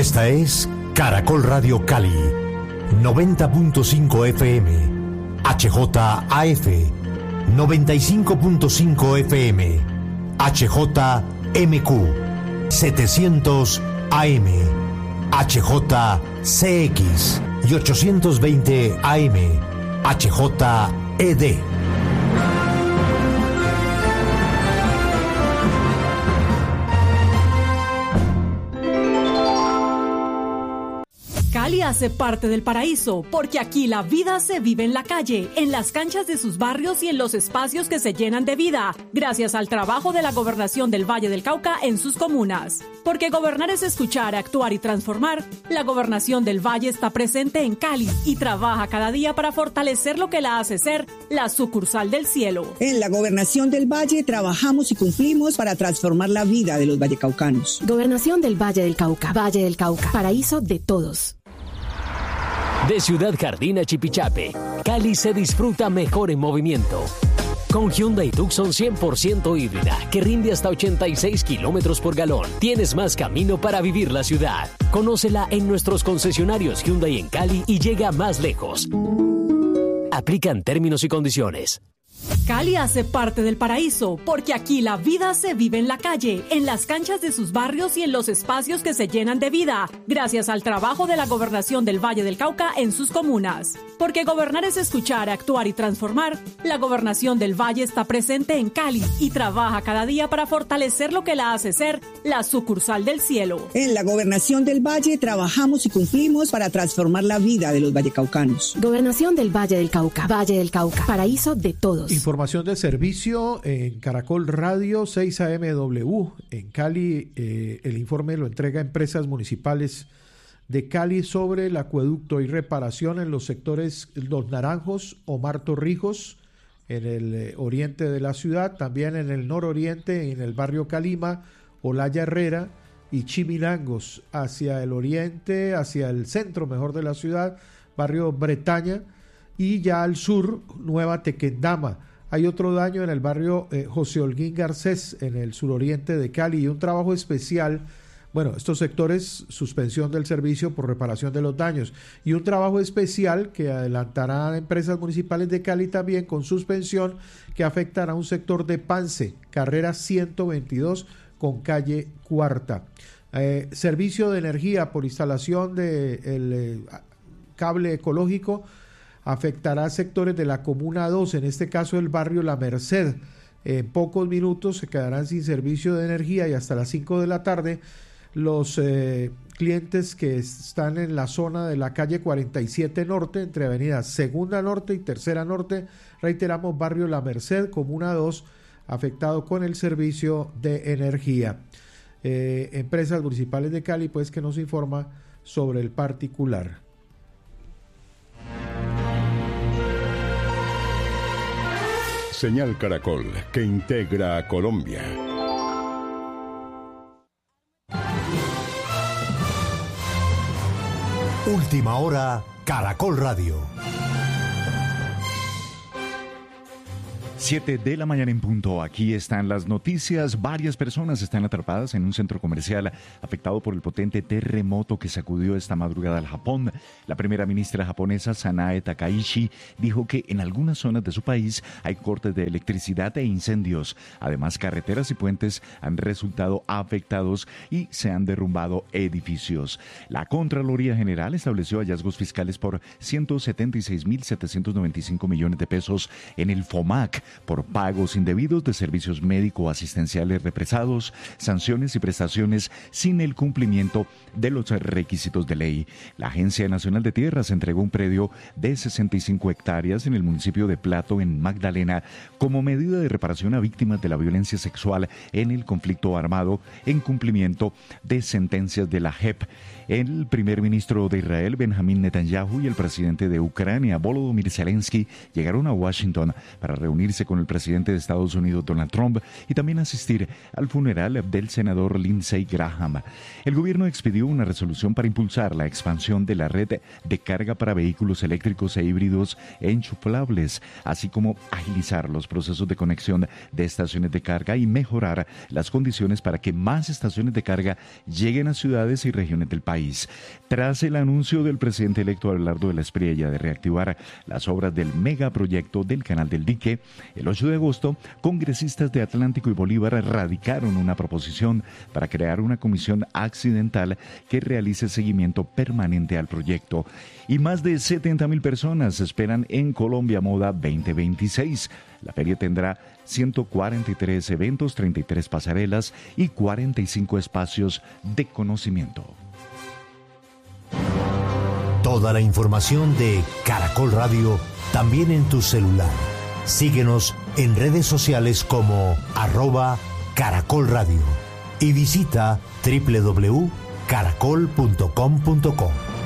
Esta es Caracol Radio Cali, 90.5 FM, HJAF, 95.5 FM, HJMQ, 700 AM, HJCX y 820 AM, HJED. Cali hace parte del paraíso, porque aquí la vida se vive en la calle, en las canchas de sus barrios y en los espacios que se llenan de vida, gracias al trabajo de la Gobernación del Valle del Cauca en sus comunas. Porque gobernar es escuchar, actuar y transformar, la Gobernación del Valle está presente en Cali y trabaja cada día para fortalecer lo que la hace ser la sucursal del cielo. En la Gobernación del Valle trabajamos y cumplimos para transformar la vida de los vallecaucanos. Gobernación del Valle del Cauca, paraíso de todos. De Ciudad Jardín a Chipichape, Cali se disfruta mejor en movimiento. Con Hyundai Tucson 100% híbrida, que rinde hasta 86 kilómetros por galón, tienes más camino para vivir la ciudad. Conócela en nuestros concesionarios Hyundai en Cali y llega más lejos. Aplican términos y condiciones. Cali hace parte del paraíso, porque aquí la vida se vive en la calle, en las canchas de sus barrios y en los espacios que se llenan de vida, gracias al trabajo de la Gobernación del Valle del Cauca en sus comunas. Porque gobernar es escuchar, actuar y transformar, la Gobernación del Valle está presente en Cali y trabaja cada día para fortalecer lo que la hace ser la sucursal del cielo. En la Gobernación del Valle trabajamos y cumplimos para transformar la vida de los vallecaucanos. Gobernación del Valle del Cauca, paraíso de todos. Información de servicio en Caracol Radio 6 AMW. En Cali, el informe lo entrega Empresas Municipales de Cali sobre el acueducto y reparación en los sectores Los Naranjos, Omar Torrijos, en el oriente de la ciudad, también en el nororiente, en el barrio Calima, Olaya Herrera y Chimilangos, hacia el oriente, hacia el centro mejor de la ciudad, barrio Bretaña, y ya al sur, Nueva Tequendama. Hay otro daño en el barrio José Holguín Garcés, en el suroriente de Cali, y un trabajo especial. Bueno, estos sectores, suspensión del servicio por reparación de los daños, y un trabajo especial que adelantarán Empresas Municipales de Cali también con suspensión, que afectará a un sector de Pance, carrera 122 con calle Cuarta. Servicio de energía por instalación del cable ecológico afectará sectores de la Comuna 2, en este caso el barrio La Merced. En pocos minutos se quedarán sin servicio de energía y hasta las 5 de la tarde los clientes que están en la zona de la calle 47 Norte, entre avenidas Segunda Norte y Tercera Norte, reiteramos, barrio La Merced, Comuna 2, afectado con el servicio de energía. Empresas Municipales de Cali, pues, que nos informa sobre el particular. Señal Caracol, que integra a Colombia. Última hora, Caracol Radio. 7 de la mañana en punto. Aquí están las noticias. Varias personas están atrapadas en un centro comercial afectado por el potente terremoto que sacudió esta madrugada al Japón. La primera ministra japonesa, Sanae Takaichi, dijo que en algunas zonas de su país hay cortes de electricidad e incendios. Además, carreteras y puentes han resultado afectados y se han derrumbado edificios. La Contraloría General estableció hallazgos fiscales por 176.795 millones de pesos en el FOMAC, por pagos indebidos de servicios médico-asistenciales represados, sanciones y prestaciones sin el cumplimiento de los requisitos de ley. La Agencia Nacional de Tierras entregó un predio de 65 hectáreas en el municipio de Plato, en Magdalena, como medida de reparación a víctimas de la violencia sexual en el conflicto armado, en cumplimiento de sentencias de la JEP. El primer ministro de Israel, Benjamín Netanyahu, y el presidente de Ucrania, Volodymyr Zelensky, llegaron a Washington para reunirse reunirse con el presidente de Estados Unidos, Donald Trump, y también asistir al funeral del senador Lindsey Graham. El gobierno expidió una resolución para impulsar la expansión de la red de carga para vehículos eléctricos e híbridos enchufables, así como agilizar los procesos de conexión de estaciones de carga y mejorar las condiciones para que más estaciones de carga lleguen a ciudades y regiones del país. Tras el anuncio del presidente electo Abelardo de la Espriella de reactivar las obras del megaproyecto del Canal del Dique, el 8 de agosto, congresistas de Atlántico y Bolívar radicaron una proposición para crear una comisión accidental que realice seguimiento permanente al proyecto. Y más de 70,000 personas esperan en Colombia Moda 2026. La feria tendrá 143 eventos, 33 pasarelas y 45 espacios de conocimiento. Toda la información de Caracol Radio también en tu celular. Síguenos en redes sociales como @Caracol Radio y visita www.caracol.com.co.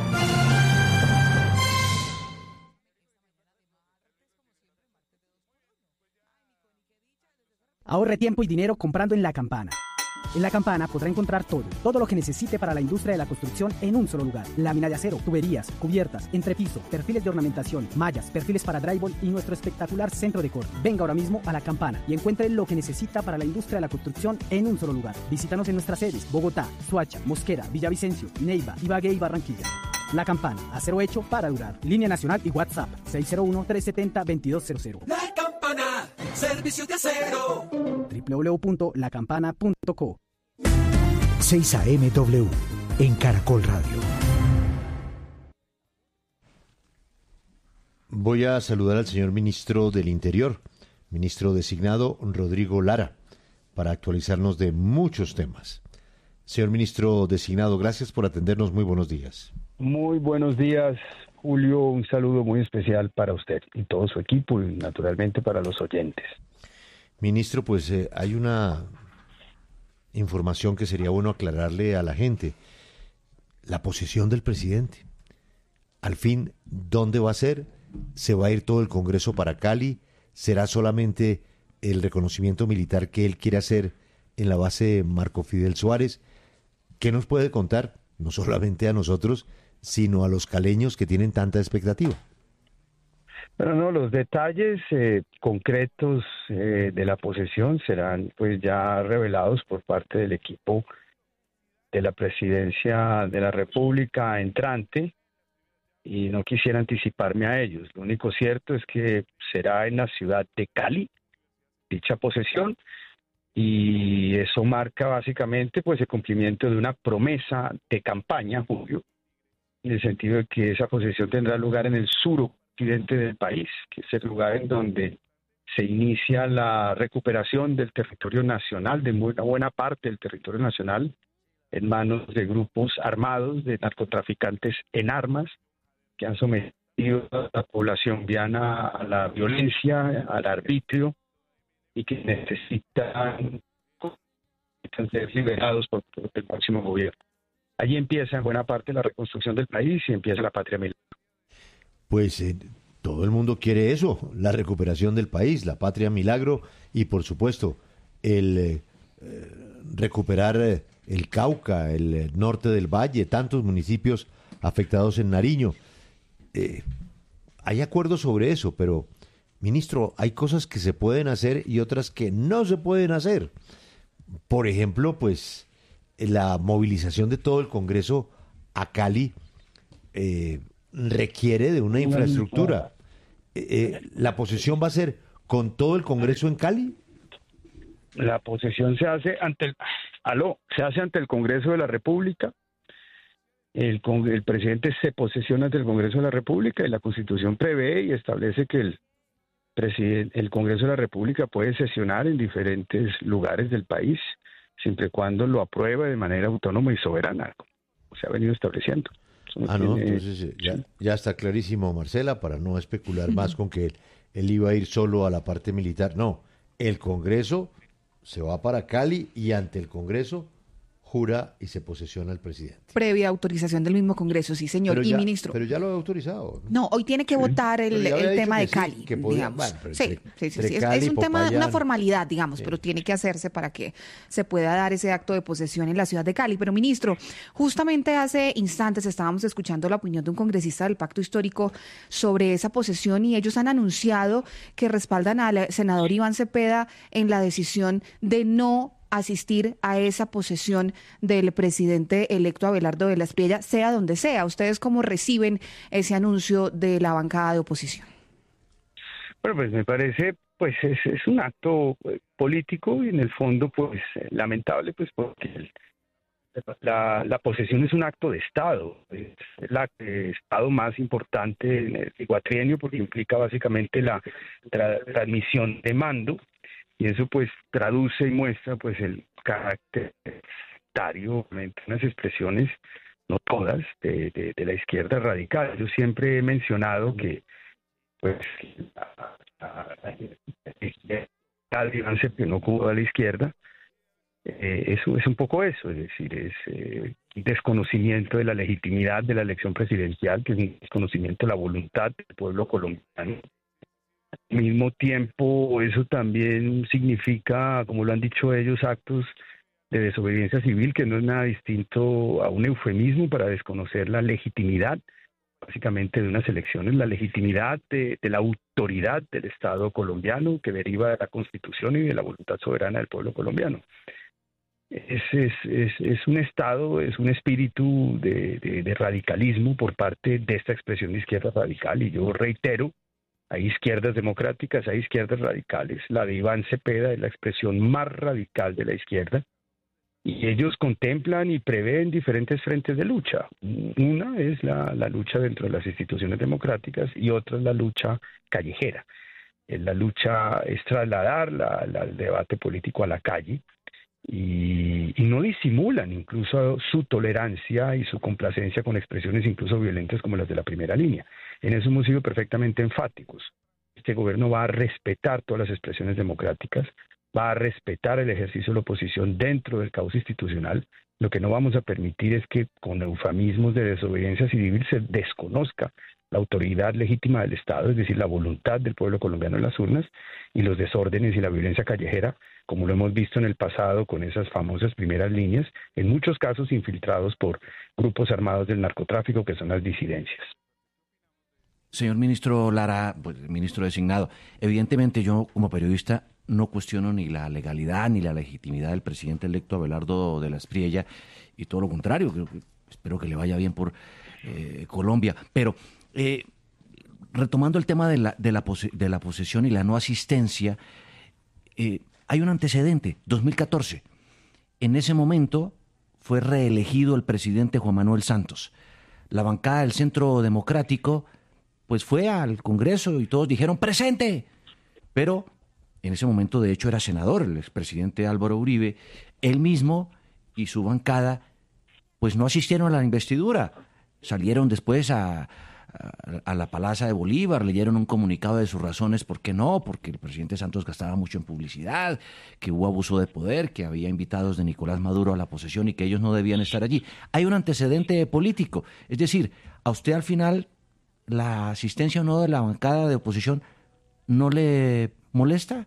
Ahorre tiempo y dinero comprando en La Campana. En La Campana podrá encontrar todo lo que necesite para la industria de la construcción en un solo lugar. Lámina de acero, tuberías, cubiertas, entrepiso, perfiles de ornamentación, mallas, perfiles para drywall y nuestro espectacular centro de corte. Venga ahora mismo a La Campana y encuentre lo que necesita para la industria de la construcción en un solo lugar. Visítanos en nuestras sedes: Bogotá, Soacha, Mosquera, Villavicencio, Neiva, Ibagué y Barranquilla. La Campana, acero hecho para durar. Línea nacional y WhatsApp 601-370-2200. La Campana, servicio de acero. www.lacampana.co. 6 AMW en Caracol Radio. Voy a saludar al señor ministro del Interior, ministro designado Rodrigo Lara, para actualizarnos de muchos temas. Señor ministro designado, gracias por atendernos. Muy buenos días. Muy buenos días, Julio. Un saludo muy especial para usted y todo su equipo y naturalmente para los oyentes. Ministro, pues hay una información que sería bueno aclararle a la gente. La posición del presidente. Al fin, ¿dónde va a ser? ¿Se va a ir todo el Congreso para Cali? ¿Será solamente el reconocimiento militar que él quiere hacer en la base Marco Fidel Suárez? ¿Qué nos puede contar? No solamente a nosotros, sino a los caleños que tienen tanta expectativa. Pero no, los detalles concretos de la posesión serán pues ya revelados por parte del equipo de la presidencia de la República entrante y no quisiera anticiparme a ellos. Lo único cierto es que será en la ciudad de Cali dicha posesión y eso marca básicamente pues el cumplimiento de una promesa de campaña, Julio, en el sentido de que esa posesión tendrá lugar en el suroccidente del país, que es el lugar en donde se inicia la recuperación del territorio nacional, de una buena parte del territorio nacional, en manos de grupos armados, de narcotraficantes en armas, que han sometido a la población viana a la violencia, al arbitrio, y que necesitan ser liberados por el próximo gobierno. Allí empieza en buena parte la reconstrucción del país y empieza la patria milagro. Pues todo el mundo quiere eso, la recuperación del país, la patria milagro y por supuesto el recuperar el Cauca, el norte del Valle, tantos municipios afectados en Nariño. Hay acuerdos sobre eso, pero ministro, hay cosas que se pueden hacer y otras que no se pueden hacer. Por ejemplo, pues la movilización de todo el Congreso a Cali requiere de una infraestructura. ¿La posesión va a ser con todo el Congreso en Cali? La posesión se hace ante el Congreso de la República. El presidente se posesiona ante el Congreso de la República y la Constitución prevé y establece que el Congreso de la República puede sesionar en diferentes lugares del país, siempre y cuando lo apruebe de manera autónoma y soberana, como se ha venido estableciendo. Entonces ya está clarísimo, Marcela, para no especular más con que él iba a ir solo a la parte militar. No, el Congreso se va para Cali y ante el Congreso jura y se posesiona el presidente. Previa autorización del mismo Congreso, sí, señor. Pero y ya, ministro. Pero ya lo ha autorizado. No, hoy tiene que votar el tema de Cali, que podía, digamos. bueno, Sí. Cali, Es un tema, Popayán, una formalidad, digamos, sí, pero tiene que hacerse para que se pueda dar ese acto de posesión en la ciudad de Cali. Pero, ministro, justamente hace instantes estábamos escuchando la opinión de un congresista del Pacto Histórico sobre esa posesión y ellos han anunciado que respaldan al senador Iván Cepeda en la decisión de no asistir a esa posesión del presidente electo Abelardo de la Espriella, sea donde sea. ¿Ustedes cómo reciben ese anuncio de la bancada de oposición? Bueno, pues me parece, pues es un acto político y en el fondo, pues lamentable, pues porque la posesión es un acto de Estado, es el Estado más importante en el cuatrienio porque implica básicamente la transmisión de mando. Y eso pues traduce y muestra pues el carácter sectario, unas expresiones, no todas, de la izquierda radical. Yo siempre he mencionado que pues la alianza que no cubo a la izquierda, eso es un poco eso, es decir, es desconocimiento de la legitimidad de la elección presidencial, que es un desconocimiento de la voluntad del pueblo colombiano. Al mismo tiempo, eso también significa, como lo han dicho ellos, actos de desobediencia civil, que no es nada distinto a un eufemismo para desconocer la legitimidad, básicamente, de unas elecciones, la legitimidad de la autoridad del Estado colombiano, que deriva de la Constitución y de la voluntad soberana del pueblo colombiano. Es un Estado, es un espíritu de radicalismo por parte de esta expresión de izquierda radical, y yo reitero, hay izquierdas democráticas, hay izquierdas radicales. La de Iván Cepeda es la expresión más radical de la izquierda. Y ellos contemplan y prevén diferentes frentes de lucha. Una es la lucha dentro de las instituciones democráticas y otra es la lucha callejera. La lucha es trasladar el debate político a la calle y no disimulan incluso su tolerancia y su complacencia con expresiones incluso violentas como las de la primera línea. En eso hemos sido perfectamente enfáticos. Este gobierno va a respetar todas las expresiones democráticas, va a respetar el ejercicio de la oposición dentro del caos institucional. Lo que no vamos a permitir es que con eufemismos de desobediencia civil se desconozca la autoridad legítima del Estado, es decir, la voluntad del pueblo colombiano en las urnas, y los desórdenes y la violencia callejera, como lo hemos visto en el pasado con esas famosas primeras líneas, en muchos casos infiltrados por grupos armados del narcotráfico, que son las disidencias. Señor ministro Lara, pues, ministro designado, evidentemente yo como periodista no cuestiono ni la legalidad ni la legitimidad del presidente electo Abelardo de la Espriella, y todo lo contrario, espero que le vaya bien por Colombia. Pero retomando el tema de la posesión y la no asistencia, hay un antecedente, 2014. En ese momento fue reelegido el presidente Juan Manuel Santos. La bancada del Centro Democrático pues fue al Congreso y todos dijeron ¡presente! Pero en ese momento de hecho era senador el expresidente Álvaro Uribe. Él mismo y su bancada pues no asistieron a la investidura. Salieron después a la Plaza de Bolívar, leyeron un comunicado de sus razones por qué no, porque el presidente Santos gastaba mucho en publicidad, que hubo abuso de poder, que había invitados de Nicolás Maduro a la posesión y que ellos no debían estar allí. Hay un antecedente político, es decir, a usted al final la asistencia o no de la bancada de oposición no le molesta.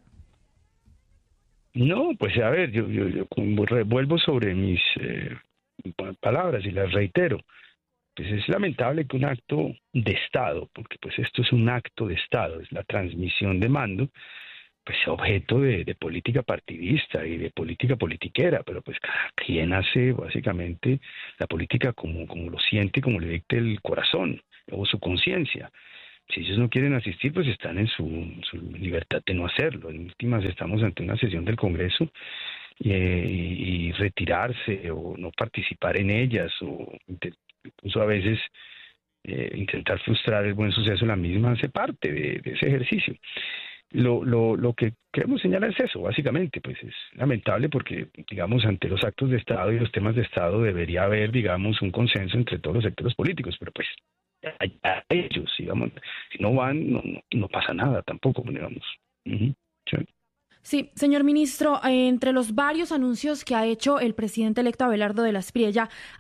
No, pues a ver, yo vuelvo sobre mis palabras y las reitero. Pues es lamentable que un acto de Estado, porque pues esto es un acto de Estado, es la transmisión de mando, pues objeto de política partidista y de política politiquera, pero pues cada quien hace básicamente la política como lo siente, como le dicte el corazón o su conciencia. Si ellos no quieren asistir, pues están en su libertad de no hacerlo. En últimas estamos ante una sesión del Congreso y retirarse o no participar en ellas o incluso a veces intentar frustrar el buen suceso de la misma hace parte de ese ejercicio. Lo que queremos señalar es eso, básicamente, pues es lamentable porque, digamos, ante los actos de Estado y los temas de Estado debería haber, digamos, un consenso entre todos los sectores políticos, pero pues a ellos, digamos, si no van, no pasa nada tampoco, digamos. Sí. Sí, señor ministro, entre los varios anuncios que ha hecho el presidente electo Abelardo de la Espriella,